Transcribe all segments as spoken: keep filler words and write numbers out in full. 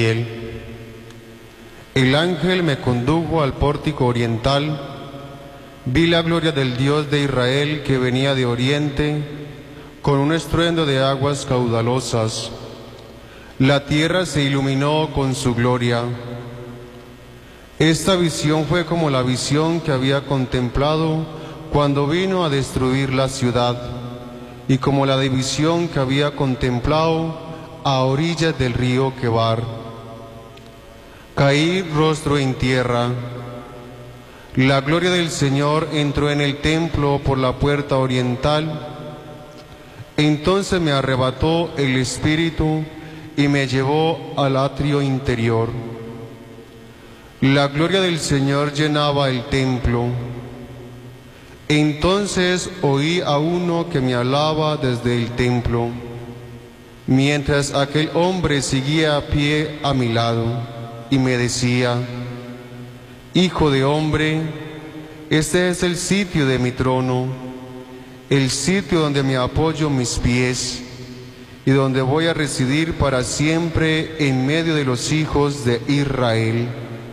El ángel me condujo al pórtico oriental, vi la gloria del Dios de Israel que venía de oriente, con un estruendo de aguas caudalosas. La tierra se iluminó con su gloria. Esta visión fue como la visión que había contemplado cuando vino a destruir la ciudad, y como la visión que había contemplado a orillas del río Quebar. Caí rostro en tierra. La gloria del Señor entró en el templo por la puerta oriental. Entonces me arrebató el Espíritu y me llevó al atrio interior. La gloria del Señor llenaba el templo. Entonces oí a uno que me hablaba desde el templo, mientras aquel hombre seguía a pie a mi lado. Y me decía: Hijo de hombre, este es el sitio de mi trono, el sitio donde me apoyo mis pies y donde voy a residir para siempre en medio de los hijos de Israel.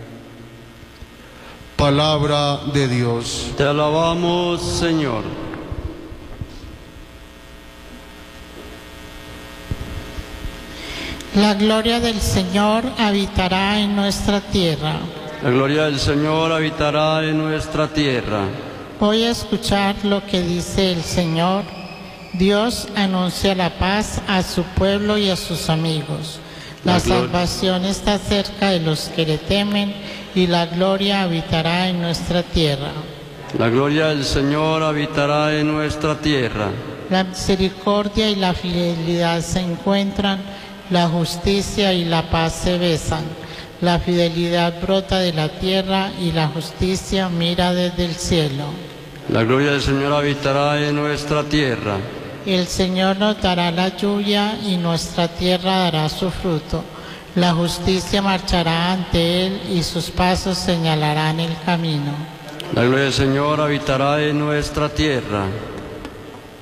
Palabra de Dios. Te alabamos, Señor. La gloria del Señor habitará en nuestra tierra. La gloria del Señor habitará en nuestra tierra. Voy a escuchar lo que dice el Señor. Dios anuncia la paz a su pueblo y a sus amigos. La, la salvación está cerca de los que le temen y la gloria habitará en nuestra tierra. La gloria del Señor habitará en nuestra tierra. La misericordia y la fidelidad se encuentran. La justicia y la paz se besan. La fidelidad brota de la tierra y la justicia mira desde el cielo. La gloria del Señor habitará en nuestra tierra. El Señor nos dará la lluvia y nuestra tierra dará su fruto. La justicia marchará ante él y sus pasos señalarán el camino. La gloria del Señor habitará en nuestra tierra.